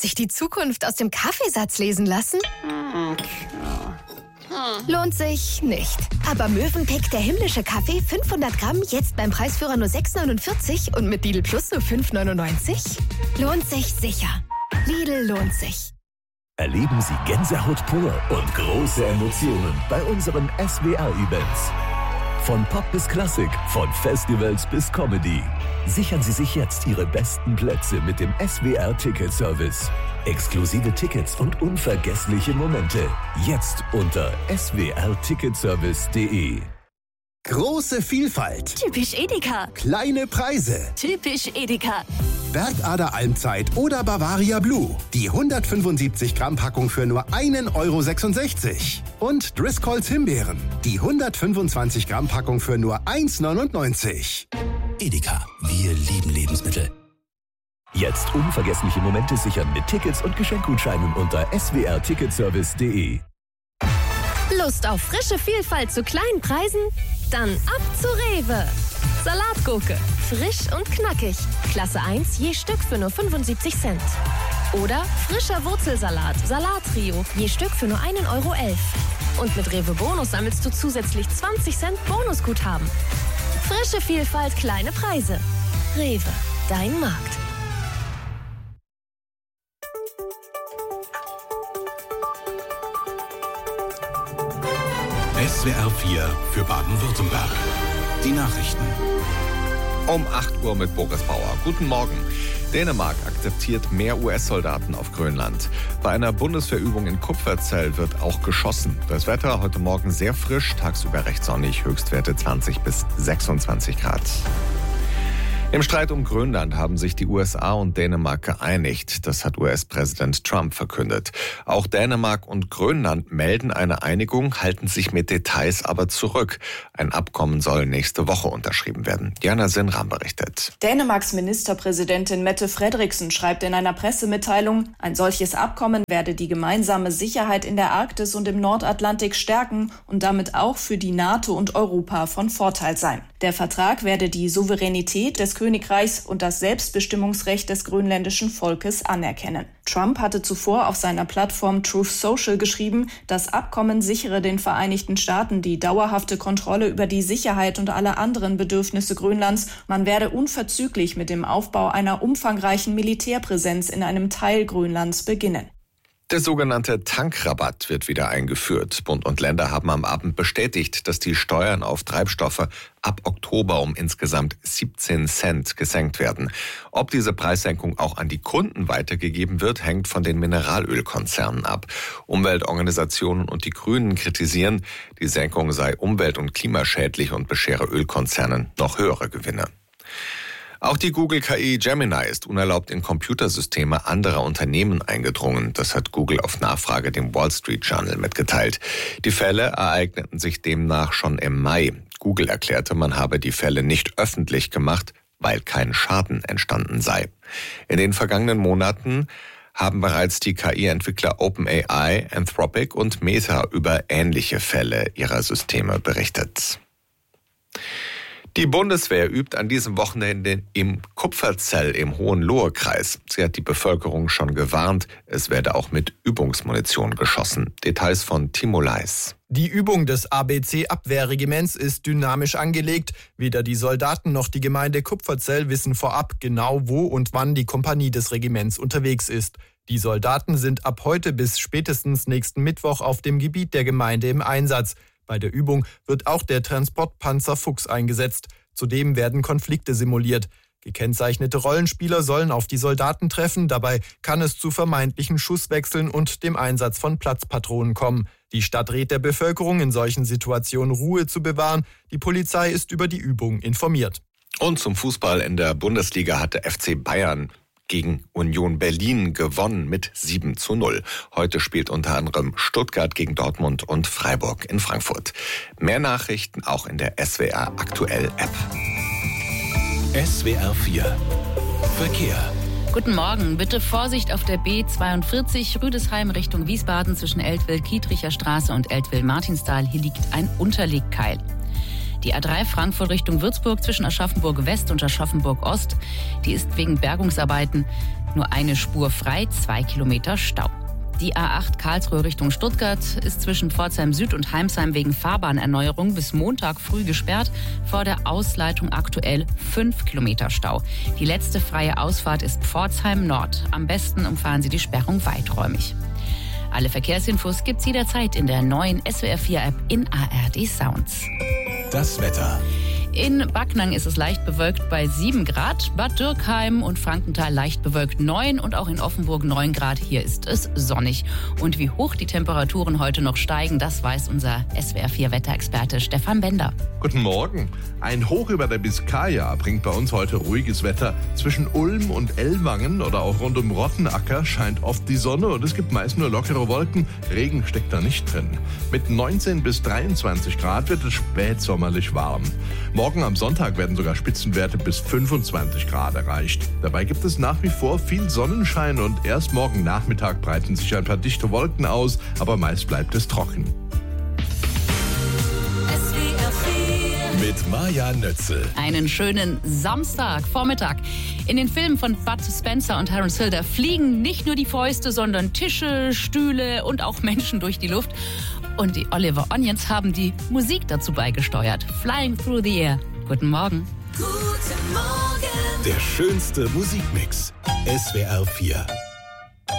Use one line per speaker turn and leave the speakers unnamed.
sich die Zukunft aus dem Kaffeesatz lesen lassen? Lohnt sich nicht. Aber Mövenpick, der himmlische Kaffee, 500 Gramm, jetzt beim Preisführer nur 6,49 und mit Lidl Plus nur 5,99? Lohnt sich sicher. Lidl lohnt sich.
Erleben Sie Gänsehaut pur und große Emotionen bei unseren SWR-Events. Von Pop bis Klassik, von Festivals bis Comedy. Sichern Sie sich jetzt Ihre besten Plätze mit dem SWR-Ticket-Service. Exklusive Tickets und unvergessliche Momente. Jetzt unter swrticketservice.de.
Große Vielfalt.
Typisch Edeka.
Kleine Preise.
Typisch Edeka.
Bergader Almzeit oder Bavaria Blue. Die 175 Gramm Packung für nur 1,66 €. Und Driscolls Himbeeren. Die 125 Gramm Packung für nur 1,99 €.
Edeka, wir lieben Lebensmittel.
Jetzt unvergessliche Momente sichern mit Tickets und Geschenkgutscheinen unter swrticketservice.de.
Lust auf frische Vielfalt zu kleinen Preisen? Dann ab zu Rewe. Salatgurke, frisch und knackig. Klasse 1 je Stück für nur 75 Cent. Oder frischer Wurzelsalat, Salattrio, je Stück für nur 1,11 €. Und mit Rewe Bonus sammelst du zusätzlich 20 Cent Bonusguthaben. Frische Vielfalt, kleine Preise. Rewe, dein Markt.
SWR 4 für Baden-Württemberg. Die Nachrichten.
Um 8 Uhr mit Boris Bauer. Guten Morgen. Dänemark akzeptiert mehr US-Soldaten auf Grönland. Bei einer Bundeswehrübung in Kupferzell wird auch geschossen. Das Wetter heute Morgen sehr frisch, tagsüber recht sonnig, Höchstwerte 20 bis 26 Grad. Im Streit um Grönland haben sich die USA und Dänemark geeinigt. Das hat US-Präsident Trump verkündet. Auch Dänemark und Grönland melden eine Einigung, halten sich mit Details aber zurück. Ein Abkommen soll nächste Woche unterschrieben werden. Diana Sinram berichtet.
Dänemarks Ministerpräsidentin Mette Frederiksen schreibt in einer Pressemitteilung, ein solches Abkommen werde die gemeinsame Sicherheit in der Arktis und im Nordatlantik stärken und damit auch für die NATO und Europa von Vorteil sein. Der Vertrag werde die Souveränität des Königreichs und das Selbstbestimmungsrecht des grönländischen Volkes anerkennen. Trump hatte zuvor auf seiner Plattform Truth Social geschrieben, das Abkommen sichere den Vereinigten Staaten die dauerhafte Kontrolle über die Sicherheit und alle anderen Bedürfnisse Grönlands. Man werde unverzüglich mit dem Aufbau einer umfangreichen Militärpräsenz in einem Teil Grönlands beginnen.
Der sogenannte Tankrabatt wird wieder eingeführt. Bund und Länder haben am Abend bestätigt, dass die Steuern auf Treibstoffe ab Oktober um insgesamt 17 Cent gesenkt werden. Ob diese Preissenkung auch an die Kunden weitergegeben wird, hängt von den Mineralölkonzernen ab. Umweltorganisationen und die Grünen kritisieren, die Senkung sei umwelt- und klimaschädlich und beschere Ölkonzernen noch höhere Gewinne. Auch die Google-KI Gemini ist unerlaubt in Computersysteme anderer Unternehmen eingedrungen. Das hat Google auf Nachfrage dem Wall Street Journal mitgeteilt. Die Fälle ereigneten sich demnach schon im Mai. Google erklärte, man habe die Fälle nicht öffentlich gemacht, weil kein Schaden entstanden sei. In den vergangenen Monaten haben bereits die KI-Entwickler OpenAI, Anthropic und Meta über ähnliche Fälle ihrer Systeme berichtet. Die Bundeswehr übt an diesem Wochenende im Kupferzell im Hohenlohe-Kreis. Sie hat die Bevölkerung schon gewarnt, es werde auch mit Übungsmunition geschossen. Details von Timo Leis.
Die Übung des ABC-Abwehrregiments ist dynamisch angelegt. Weder die Soldaten noch die Gemeinde Kupferzell wissen vorab genau, wo und wann die Kompanie des Regiments unterwegs ist. Die Soldaten sind ab heute bis spätestens nächsten Mittwoch auf dem Gebiet der Gemeinde im Einsatz. Bei der Übung wird auch der Transportpanzer Fuchs eingesetzt. Zudem werden Konflikte simuliert. Gekennzeichnete Rollenspieler sollen auf die Soldaten treffen. Dabei kann es zu vermeintlichen Schusswechseln und dem Einsatz von Platzpatronen kommen. Die Stadt rät der Bevölkerung, in solchen Situationen Ruhe zu bewahren. Die Polizei ist über die Übung informiert.
Und zum Fußball in der Bundesliga hat der FC Bayern gegen Union Berlin gewonnen mit 7:0. Heute spielt unter anderem Stuttgart gegen Dortmund und Freiburg in Frankfurt. Mehr Nachrichten auch in der SWR Aktuell App.
SWR 4 Verkehr.
Guten Morgen. Bitte Vorsicht auf der B42 Rüdesheim Richtung Wiesbaden zwischen Eltville-Kietricher Straße und Eltville-Martinstal. Hier liegt ein Unterlegkeil. Die A3 Frankfurt Richtung Würzburg zwischen Aschaffenburg West und Aschaffenburg Ost, die ist wegen Bergungsarbeiten nur eine Spur frei, 2 Kilometer Stau. Die A8 Karlsruhe Richtung Stuttgart ist zwischen Pforzheim Süd und Heimsheim wegen Fahrbahnerneuerung bis Montag früh gesperrt. Vor der Ausleitung aktuell 5 Kilometer Stau. Die letzte freie Ausfahrt ist Pforzheim Nord. Am besten umfahren Sie die Sperrung weiträumig. Alle Verkehrsinfos gibt's jederzeit in der neuen SWR4-App in ARD Sounds.
Das Wetter.
In Backnang ist es leicht bewölkt bei 7 Grad, Bad Dürkheim und Frankenthal leicht bewölkt 9 und auch in Offenburg 9 Grad. Hier ist es sonnig. Und wie hoch die Temperaturen heute noch steigen, das weiß unser SWR4-Wetterexperte Stefan Bender.
Guten Morgen. Ein Hoch über der Biskaya bringt bei uns heute ruhiges Wetter. Zwischen Ulm und Ellwangen oder auch rund um Rottenacker scheint oft die Sonne und es gibt meist nur lockere Wolken. Regen steckt da nicht drin. Mit 19 bis 23 Grad wird es spätsommerlich warm. Morgen am Sonntag werden sogar Spitzenwerte bis 25 Grad erreicht. Dabei gibt es nach wie vor viel Sonnenschein und erst morgen Nachmittag breiten sich ein paar dichte Wolken aus, aber meist bleibt es trocken.
Mit Maja Nötzel.
Einen schönen Samstagvormittag. In den Filmen von Bud Spencer und Terence Hill, da fliegen nicht nur die Fäuste, sondern Tische, Stühle und auch Menschen durch die Luft. Und die Oliver Onions haben die Musik dazu beigesteuert. Flying Through the Air. Guten Morgen.
Der schönste Musikmix. SWR 4.